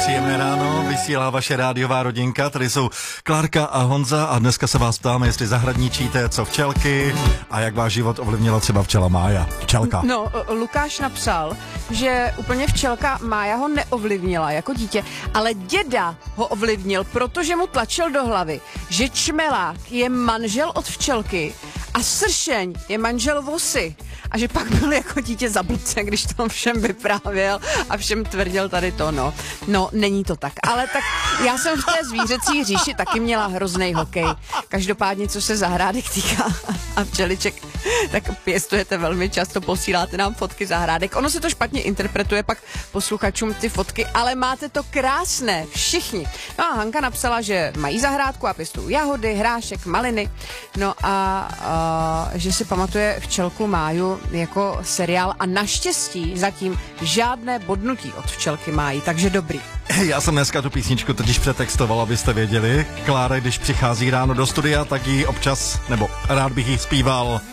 Příjemné ráno, vysílá vaše rádiová rodinka, tady jsou Klárka a Honza a dneska se vás ptáme, jestli zahradničíte, co včelky a jak váš život ovlivnila třeba včela Mája. Včelka. No, Lukáš napsal, že úplně včelka Mája ho neovlivnila jako dítě, ale děda ho ovlivnil, protože mu tlačil do hlavy, že čmelák je manžel od včelky a sršeň je manžel vosy. A že pak byl jako dítě za blbce, když to všem vyprávěl a všem tvrdil tady to, no. No, není to tak. Ale tak já jsem v té zvířecí říši taky měla hrozný hokej. Každopádně, co se zahrádek týká a včeliček, tak pěstujete velmi často, posíláte nám fotky zahrádek. Ono se to špatně interpretuje pak posluchačům ty fotky, ale máte to krásné, všichni. No a Hanka napsala, že mají zahrádku a pěstují jahody, hrášek, maliny. No a že si pamatuje včelku Máju jako seriál a naštěstí zatím žádné bodnutí od včelky Máji, takže dobrý. Já jsem dneska tu písničku totiž přetextoval, abyste věděli. Klára, když přichází ráno do studia, tak ji občas, nebo rád bych jí zpíval